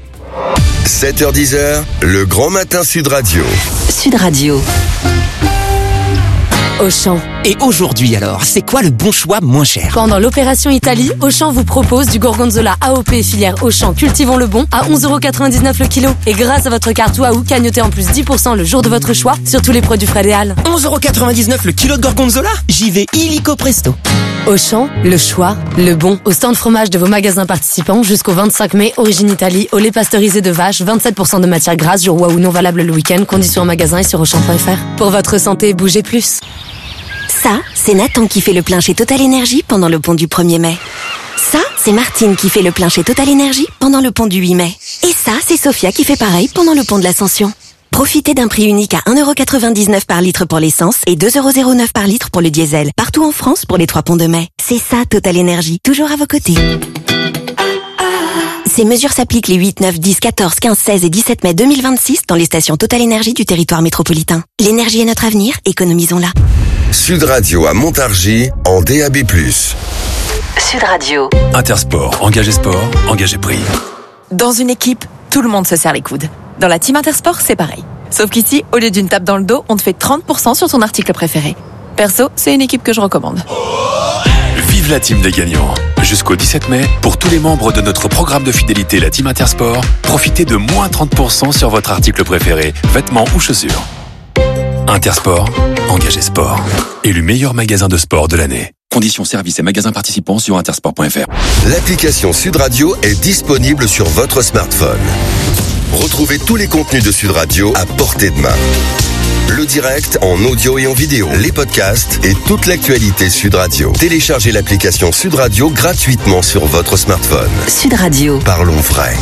sept heures dix, le grand matin Sud Radio. Sud Radio. Auchan. Et aujourd'hui alors, c'est quoi le bon choix moins cher? Pendant l'opération Italie, Auchan vous propose du gorgonzola A O P filière Auchan Cultivons le Bon à onze euros quatre-vingt-dix-neuf le kilo. Et grâce à votre carte Waouh, cagnotez en plus dix pour cent le jour de votre choix sur tous les produits frais des Halles. onze euros quatre-vingt-dix-neuf le kilo de gorgonzola? J'y vais illico presto. Auchan, le choix, le bon. Au stand fromage de vos magasins participants jusqu'au vingt-cinq mai, origine Italie, au lait pasteurisé de vache, vingt-sept pour cent de matière grasse, jour Waouh non valable le week-end, conditions en magasin et sur auchan point f r. Pour votre santé, bougez plus. Ça, c'est Nathan qui fait le plein chez Total Énergie pendant le pont du premier mai. Ça, c'est Martine qui fait le plein chez Total Énergie pendant le pont du huit mai. Et ça, c'est Sophia qui fait pareil pendant le pont de l'Ascension. Profitez d'un prix unique à un euro quatre-vingt-dix-neuf par litre pour l'essence et deux euros zéro neuf par litre pour le diesel. Partout en France pour les trois ponts de mai. C'est ça, Total Énergie, toujours à vos côtés. Ces mesures s'appliquent les huit, neuf, dix, quatorze, quinze, seize et dix-sept mai deux mille vingt-six dans les stations Total Énergie du territoire métropolitain. L'énergie est notre avenir, économisons-la. Sud Radio à Montargis en D A B plus. Sud Radio. Intersport, engagé sport, engagé prix. Dans une équipe, tout le monde se serre les coudes. Dans la team Intersport, c'est pareil. Sauf qu'ici, au lieu d'une tape dans le dos, on te fait trente pour cent sur ton article préféré. Perso, c'est une équipe que je recommande. Vive la team des gagnants. Jusqu'au dix-sept mai, pour tous les membres de notre programme de fidélité, la team Intersport, profitez de moins trente pour cent sur votre article préféré, vêtements ou chaussures. Intersport, engagé sport. Élu meilleur magasin de sport de l'année. Conditions, services et magasins participants sur intersport point f r. L'application Sud Radio est disponible sur votre smartphone. Retrouvez tous les contenus de Sud Radio à portée de main. Le direct en audio et en vidéo, les podcasts et toute l'actualité Sud Radio. Téléchargez l'application Sud Radio gratuitement sur votre smartphone. Sud Radio. Parlons vrai.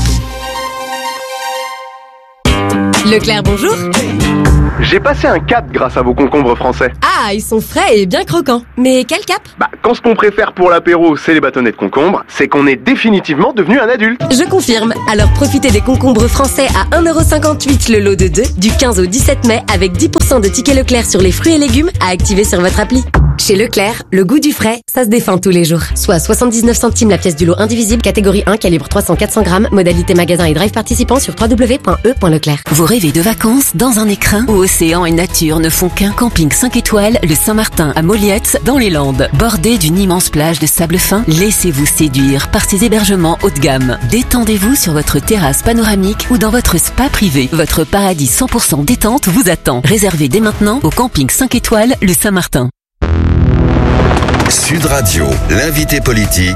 Leclerc, bonjour. J'ai passé un cap grâce à vos concombres français. Ah, ils sont frais et bien croquants. Mais quel cap? Bah, quand ce qu'on préfère pour l'apéro, c'est les bâtonnets de concombre, c'est qu'on est définitivement devenu un adulte. Je confirme. Alors profitez des concombres français à un euro cinquante-huit le lot de deux du quinze au dix-sept mai avec dix pour cent de tickets Leclerc sur les fruits et légumes à activer sur votre appli. Chez Leclerc, le goût du frais, ça se défend tous les jours. Soit soixante-dix-neuf centimes la pièce du lot indivisible, catégorie un, calibre trois cents à quatre cents grammes, modalité magasin et drive participant sur w w w point e point leclerc. Vous rêvez de vacances dans un écrin où océan et nature ne font qu'un? Camping cinq étoiles, le Saint-Martin à Molliette, dans les Landes. Bordé d'une immense plage de sable fin, laissez-vous séduire par ces hébergements haut de gamme. Détendez-vous sur votre terrasse panoramique ou dans votre spa privé. Votre paradis cent pour cent détente vous attend. Réservez dès maintenant au Camping cinq étoiles, le Saint-Martin. Sud Radio, l'invité politique,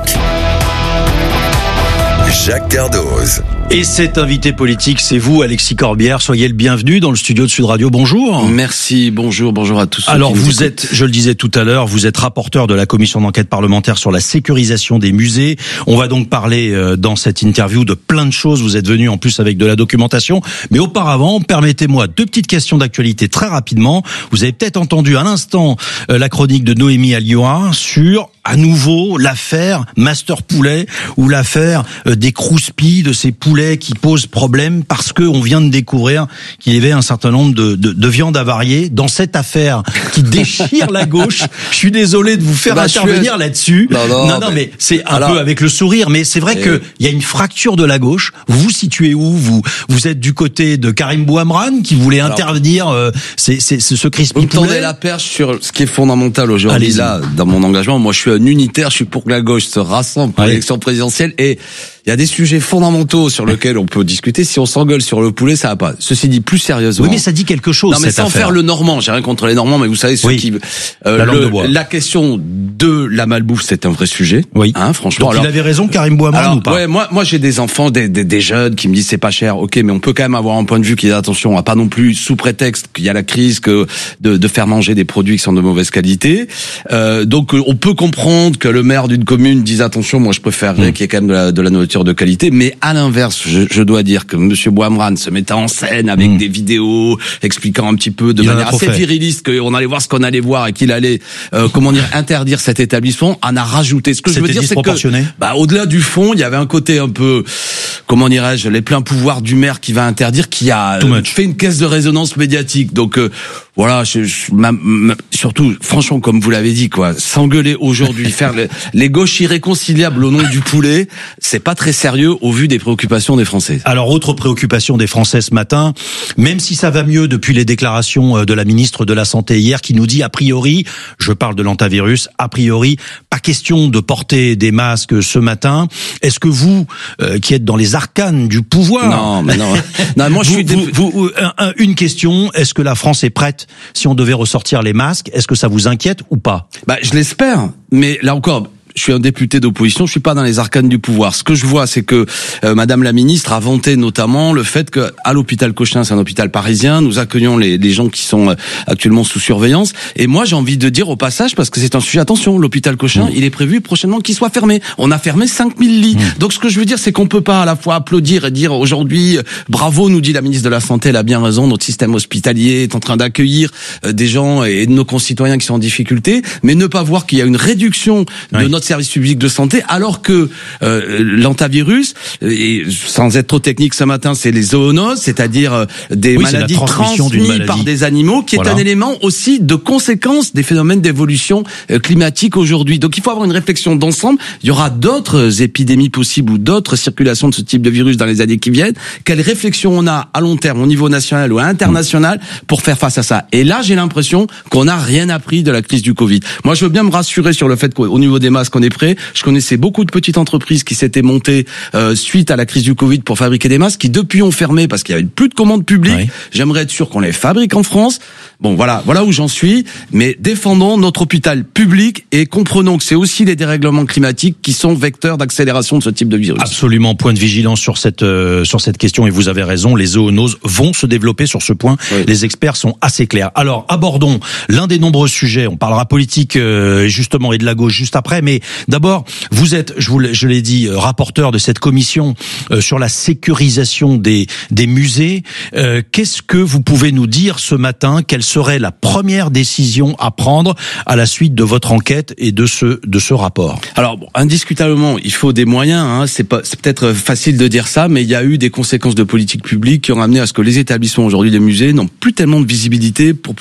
Jacques Cardoz. Et cet invité politique, c'est vous, Alexis Corbière. Soyez le bienvenu dans le studio de Sud Radio. Bonjour. Merci, bonjour, bonjour à tous. Alors, vous êtes, je le disais tout à l'heure, vous êtes rapporteur de la commission d'enquête parlementaire sur la sécurisation des musées. On va donc parler euh, dans cette interview de plein de choses. Vous êtes venu en plus avec de la documentation. Mais auparavant, permettez-moi deux petites questions d'actualité très rapidement. Vous avez peut-être entendu à l'instant euh, la chronique de Noémie Alioua sur, à nouveau, l'affaire Master Poulet ou l'affaire euh, des crouspilles, de ces poulets qui posent problème parce que on vient de découvrir qu'il y avait un certain nombre de, de, de viandes avariées dans cette affaire qui déchire la gauche. Je suis désolé de vous faire bah, intervenir suis... là-dessus. Non, non, non, non mais, mais c'est un alors... peu avec le sourire, mais c'est vrai et... que il y a une fracture de la gauche. Vous vous situez où? Vous vous êtes du côté de Karim Bouhamrane qui voulait alors... intervenir. Euh, c'est, c'est, c'est ce crispy poulet. Vous tendez la perche sur ce qui est fondamental aujourd'hui. Allez-y. Là, dans mon engagement, moi, je suis un unitaire. Je suis pour que la gauche se rassemble pour Allez. l'élection présidentielle et il y a des sujets fondamentaux sur lesquels on peut discuter. Si on s'engueule sur le poulet, ça va pas. Ceci dit, plus sérieusement. Oui, mais ça dit quelque chose. Non, mais cette sans affaire. faire le Normand. J'ai rien contre les Normands, mais vous savez ceux oui. qui. Euh, la, le, la question de la malbouffe, c'est un vrai sujet. Oui. Hein, franchement. Donc alors, il avait raison, Karim Bouhamrane, ou pas? Ouais, moi, moi, j'ai des enfants, des, des, des jeunes qui me disent c'est pas cher. Ok, mais on peut quand même avoir un point de vue qui dit attention, à pas non plus sous prétexte qu'il y a la crise que de, de faire manger des produits qui sont de mauvaise qualité. Euh, donc, on peut comprendre que le maire d'une commune dise attention, moi, je préférerais mmh. qu'il y ait quand même de la, de la nourriture de qualité, mais à l'inverse, je, je dois dire que Monsieur Bouhamrane se mettait en scène avec mmh. des vidéos expliquant un petit peu de il manière assez viriliste qu'on allait voir ce qu'on allait voir et qu'il allait, euh, comment dire, interdire cet établissement, en a rajouté. Ce que C'était je veux dire, c'est que, bah, au-delà du fond, il y avait un côté un peu, comment dirais-je, les pleins pouvoirs du maire qui va interdire, qui a euh, fait une caisse de résonance médiatique. Donc, euh, Voilà, je, je, ma, ma, surtout, franchement, comme vous l'avez dit, quoi, s'engueuler aujourd'hui, faire le, les gauches irréconciliables au nom du poulet, c'est pas très sérieux au vu des préoccupations des Français. Alors, autre préoccupation des Français ce matin, même si ça va mieux depuis les déclarations de la ministre de la Santé hier, qui nous dit a priori, je parle de l'antivirus, a priori, pas question de porter des masques ce matin. Est-ce que vous, euh, qui êtes dans les arcanes du pouvoir, non, mais non, non, moi je vous, suis vous, vous, un, un, une question, est-ce que la France est prête si on devait ressortir les masques? Est-ce que ça vous inquiète ou pas? Bah, je l'espère, mais là encore, je suis un député d'opposition, je suis pas dans les arcanes du pouvoir. Ce que je vois, c'est que euh, Madame la ministre a vanté notamment le fait que à l'hôpital Cochin, c'est un hôpital parisien, nous accueillons les, les gens qui sont euh, actuellement sous surveillance. Et moi, j'ai envie de dire au passage, parce que c'est un sujet, attention, l'hôpital Cochin, mmh. il est prévu prochainement qu'il soit fermé. On a fermé cinq mille lits. Mmh. Donc, ce que je veux dire, c'est qu'on peut pas à la fois applaudir et dire aujourd'hui, euh, bravo, nous dit la ministre de la Santé, elle a bien raison, notre système hospitalier est en train d'accueillir euh, des gens et de nos concitoyens qui sont en difficulté, mais ne pas voir qu'il y a une réduction de oui. notre service public de santé, alors que euh, l'antivirus, et sans être trop technique ce matin, c'est les zoonoses, c'est-à-dire euh, des oui, maladies transmises maladie. par des animaux, qui voilà. est un élément aussi de conséquence des phénomènes d'évolution euh, climatique aujourd'hui. Donc il faut avoir une réflexion d'ensemble. Il y aura d'autres épidémies possibles ou d'autres circulations de ce type de virus dans les années qui viennent. Quelle réflexion on a à long terme, au niveau national ou international, pour faire face à ça? Et là, j'ai l'impression qu'on n'a rien appris de la crise du Covid. Moi, je veux bien me rassurer sur le fait qu'au niveau des masques, on est prêt. Je connaissais beaucoup de petites entreprises qui s'étaient montées euh, suite à la crise du Covid pour fabriquer des masques, qui depuis ont fermé parce qu'il y avait plus de commandes publiques. Oui. J'aimerais être sûr qu'on les fabrique en France. Bon, voilà, voilà où j'en suis. Mais défendons notre hôpital public et comprenons que c'est aussi les dérèglements climatiques qui sont vecteurs d'accélération de ce type de virus. Absolument, point de vigilance sur cette euh, sur cette question, et vous avez raison. Les zoonoses vont se développer sur ce point. Oui. Les experts sont assez clairs. Alors, abordons l'un des nombreux sujets. On parlera politique euh, justement et de la gauche juste après, mais d'abord, vous êtes, je vous je l'ai dit, rapporteur de cette commission euh, sur la sécurisation des des musées. Euh, qu'est-ce que vous pouvez nous dire ce matin? Quelle serait la première décision à prendre à la suite de votre enquête et de ce de ce rapport? Alors, bon, indiscutablement, il faut des moyens. Hein. C'est pas, c'est peut-être facile de dire ça, mais il y a eu des conséquences de politique publique qui ont amené à ce que les établissements aujourd'hui, les musées, n'ont plus tellement de visibilité pour